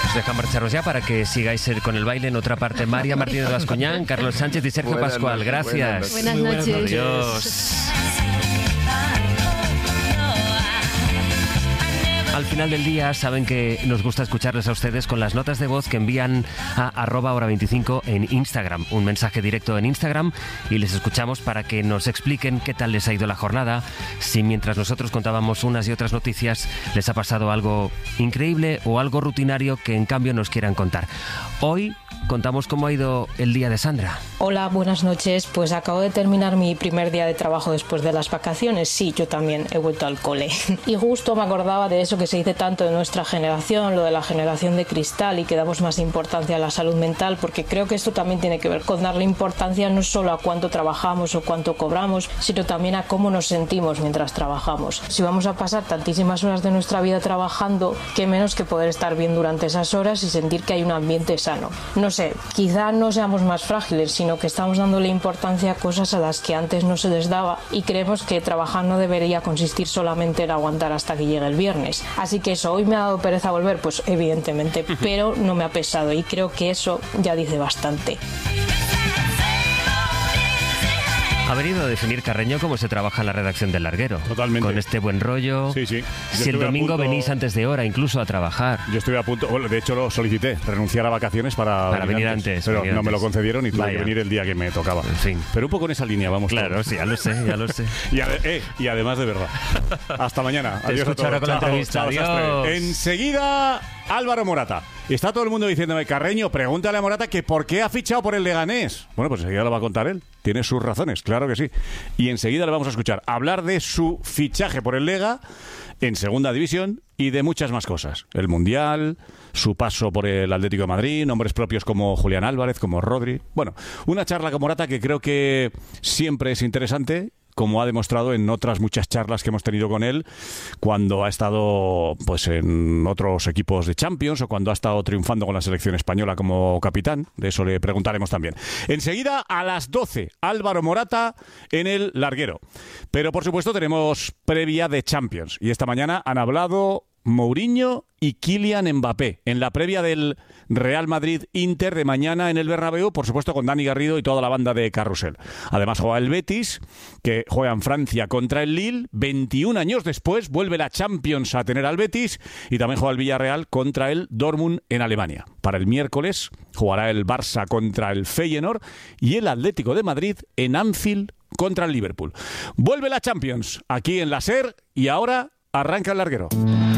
Os deja marcharos ya para que sigáis con el baile. En otra parte, María Martínez de Bascuñán, Carlos Sánchez y Sergio Pascual. Gracias. Buenas noches. Adiós. Al final del día saben que nos gusta escucharles a ustedes con las notas de voz que envían a @hora25 en Instagram. Un mensaje directo en Instagram y les escuchamos para que nos expliquen qué tal les ha ido la jornada. Si mientras nosotros contábamos unas y otras noticias les ha pasado algo increíble o algo rutinario que en cambio nos quieran contar. Hoy contamos cómo ha ido el día de Sandra. Hola, buenas noches. Pues acabo de terminar mi primer día de trabajo después de las vacaciones. Sí, yo también he vuelto al cole. Y justo me acordaba de eso que se dice tanto de nuestra generación, lo de la generación de cristal, y que damos más importancia a la salud mental, porque creo que esto también tiene que ver con darle importancia no solo a cuánto trabajamos o cuánto cobramos, sino también a cómo nos sentimos mientras trabajamos. Si vamos a pasar tantísimas horas de nuestra vida trabajando, qué menos que poder estar bien durante esas horas y sentir que hay un ambiente sano. No sé, quizá no seamos más frágiles, sino que estamos dándole importancia a cosas a las que antes no se les daba y creemos que trabajar no debería consistir solamente en aguantar hasta que llegue el viernes. Así que eso, hoy me ha dado pereza volver, pues evidentemente, pero no me ha pesado y creo que eso ya dice bastante. Ha venido a definir, Carreño, cómo se trabaja en la redacción del Larguero. Totalmente. Con este buen rollo. Sí, sí. Si el domingo venís antes de hora, incluso a trabajar. Yo estuve a punto, bueno, de hecho lo solicité, renunciar a vacaciones para venir antes. Pero no me lo concedieron y tuve que venir el día que me tocaba. En fin. Pero un poco en esa línea, vamos. Claro, todos. sí, ya lo sé. y además de verdad. Hasta mañana. Te Adiós a escucho ahora todos. con la entrevista. Chao, Adiós. Enseguida, Álvaro Morata. Está todo el mundo diciéndome, Carreño, pregúntale a Morata que por qué ha fichado por el Leganés. Bueno, pues enseguida lo va a contar él. Tiene sus razones, claro que sí. Y enseguida le vamos a escuchar hablar de su fichaje por el Lega en Segunda División y de muchas más cosas. El Mundial, su paso por el Atlético de Madrid, nombres propios como Julián Álvarez, como Rodri. Bueno, una charla con Morata que creo que siempre es interesante, como ha demostrado en otras muchas charlas que hemos tenido con él cuando ha estado pues en otros equipos de Champions o cuando ha estado triunfando con la selección española como capitán. De eso le preguntaremos también. Enseguida, a las 12, Álvaro Morata en el Larguero. Pero por supuesto tenemos previa de Champions y esta mañana han hablado Mourinho y Kylian Mbappé en la previa del Real Madrid-Inter de mañana en el Bernabéu, por supuesto con Dani Garrido y toda la banda de Carrusel. Además juega el Betis, que juega en Francia contra el Lille. 21 años después vuelve la Champions a tener al Betis y también juega el Villarreal contra el Dortmund en Alemania. Para el miércoles jugará el Barça contra el Feyenoord y el Atlético de Madrid en Anfield contra el Liverpool. Vuelve la Champions aquí en la SER y ahora arranca el Larguero.